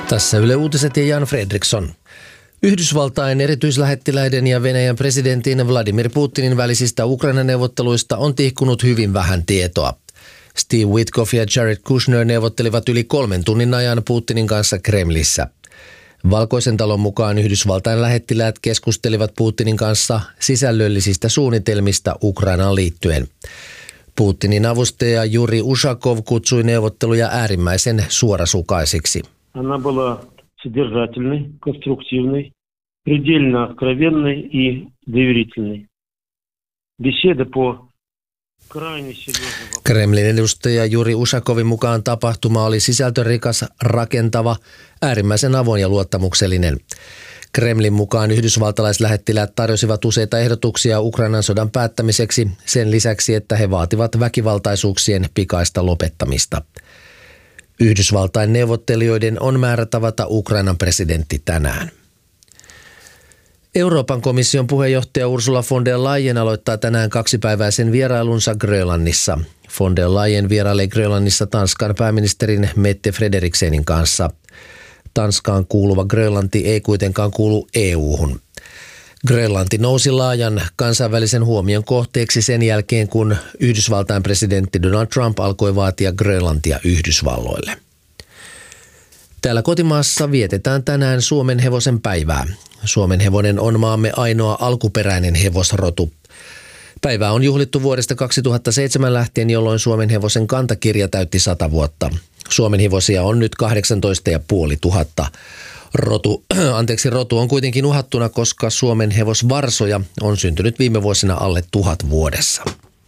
Tässä Yle Uutiset ja Jan Fredriksson. Yhdysvaltain erityislähettiläiden ja Venäjän presidentin Vladimir Putinin välisistä Ukraina-neuvotteluista on tihkunut hyvin vähän tietoa. Steve Witkoff ja Jared Kushner neuvottelivat yli 3 tunnin ajan Putinin kanssa Kremlissä. Valkoisen talon mukaan Yhdysvaltain lähettiläät keskustelivat Putinin kanssa sisällöllisistä suunnitelmista Ukrainaan liittyen. Putinin avustaja Juri Ushakov kutsui neuvotteluja äärimmäisen suorasukaisiksi. Она была содержательной, конструктивной, предельно откровенной и доверительной. Беседа по крайне серьезным... Kremlin edustaja Juri Ushakovin mukaan tapahtuma oli sisältörikas, rakentava, äärimmäisen avoin ja luottamuksellinen. Kremlin mukaan yhdysvaltalaislähettiläät tarjosivat useita ehdotuksia Ukrainan sodan päättämiseksi sen lisäksi, että he vaativat väkivaltaisuuksien pikaista lopettamista. Yhdysvaltain neuvottelijoiden on määrä tavata Ukrainan presidentti tänään. Euroopan komission puheenjohtaja Ursula von der Leyen aloittaa tänään 2-päiväisen vierailunsa Grönlannissa. Von der Leyen vierailee Grönlannissa Tanskan pääministerin Mette Frederiksenin kanssa. Tanskaan kuuluva Grönlanti ei kuitenkaan kuulu EU-hun. Grönlanti nousi laajan kansainvälisen huomion kohteeksi sen jälkeen, kun Yhdysvaltain presidentti Donald Trump alkoi vaatia Grönlantia Yhdysvalloille. Täällä kotimaassa vietetään tänään Suomen hevosen päivää. Suomen hevonen on maamme ainoa alkuperäinen hevosrotu. Päivää on juhlittu vuodesta 2007 lähtien, jolloin Suomen hevosen kantakirja täytti 100 vuotta. Suomen hevosia on nyt 18 500. Rotu on kuitenkin uhattuna, koska Suomen hevosvarsoja on syntynyt viime vuosina alle 1000 vuodessa.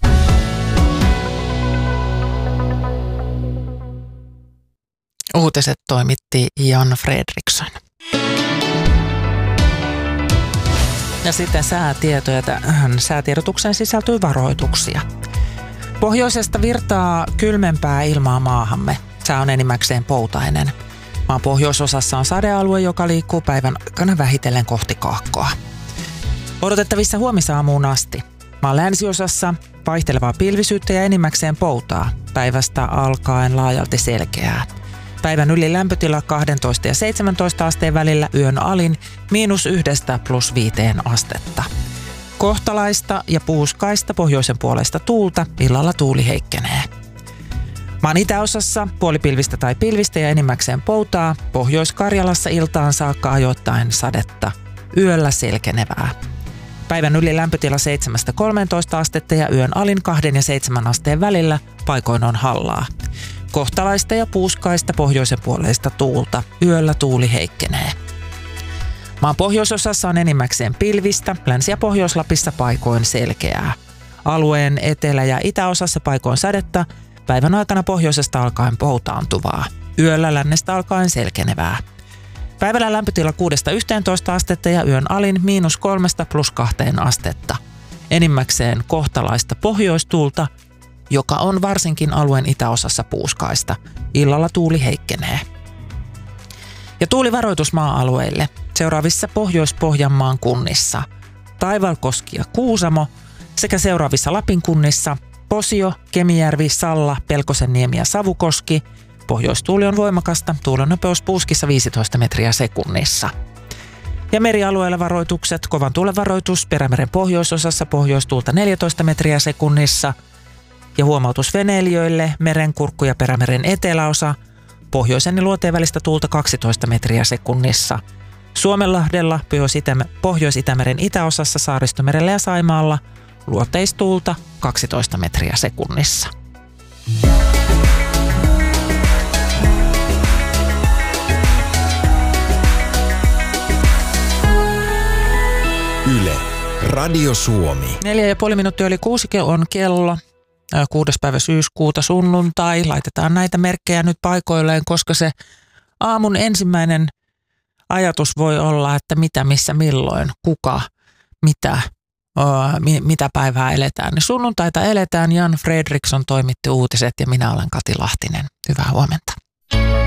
Uutiset toimitti Jan Fredriksson. Ja sitten säätietoja. Tähän säätiedotukseen sisältyy varoituksia. Pohjoisesta virtaa kylmempää ilmaa maahamme. Sää on enimmäkseen poutainen. Maan pohjoisosassa on sadealue, joka liikkuu päivän aikana vähitellen kohti kaakkoa. Odotettavissa huomisaamuun asti. Maan länsiosassa vaihtelevaa pilvisyyttä ja enimmäkseen poutaa. Päivästä alkaen laajalti selkeää. Päivän yli lämpötila 12 ja 17 asteen välillä, yön alin -1 + 5 astetta. Kohtalaista ja puuskaista pohjoisen puolesta tuulta, illalla tuuli heikkenee. Maan itäosassa puolipilvistä tai pilvistä ja enimmäkseen poutaa, Pohjois-Karjalassa iltaan saakka ajoittain sadetta, yöllä selkenevää. Päivän yli lämpötila 7-13 astetta ja yön alin 2 ja 7 asteen välillä, paikoin on hallaa. Kohtalaista ja puuskaista pohjoisen puoleista tuulta, yöllä tuuli heikkenee. Maan pohjoisosassa on enimmäkseen pilvistä, Länsi- ja Pohjois-Lapissa paikoin selkeää. Alueen etelä- ja itäosassa paikoin sadetta, päivän aikana pohjoisesta alkaen poutaantuvaa, yöllä lännestä alkaen selkenevää. Päivällä lämpötila 6-11 astetta ja yön alin -3 + 2 astetta. Enimmäkseen kohtalaista pohjoistuulta, joka on varsinkin alueen itäosassa puuskaista. Illalla tuuli heikkenee. Ja tuulivaroitus maa-alueille seuraavissa Pohjois-Pohjanmaan kunnissa: Taivalkoski ja Kuusamo sekä seuraavissa Lapin kunnissa Posio, Kemijärvi, Salla, Pelkosenniemi ja Savukoski. Pohjoistuuli on voimakasta, tuulennopeus puuskissa 15 metriä sekunnissa. Ja merialueilla varoitukset: kovan tuulen varoitus Perämeren pohjoisosassa, pohjoistuulta 14 metriä sekunnissa. Ja huomautus veneilijöille: Merenkurkku ja Perämeren eteläosa, pohjoisen ja luoteen välistä tuulta 12 metriä sekunnissa. Suomenlahdella, Pohjois-Itämeren itäosassa, Saaristomerellä ja Saimaalla luoteistuulta 12 metriä sekunnissa. Yle, Radio Suomi. 4,5 minuuttia yli 6 on kello. 6. päivä syyskuuta, sunnuntai. Laitetaan näitä merkkejä nyt paikoilleen, koska se aamun ensimmäinen ajatus voi olla, että mitä, missä, milloin, kuka, mitä päivää eletään. Niin sunnuntaita eletään. Jan Fredriksson toimitti uutiset ja minä olen Kati Lahtinen. Hyvää huomenta.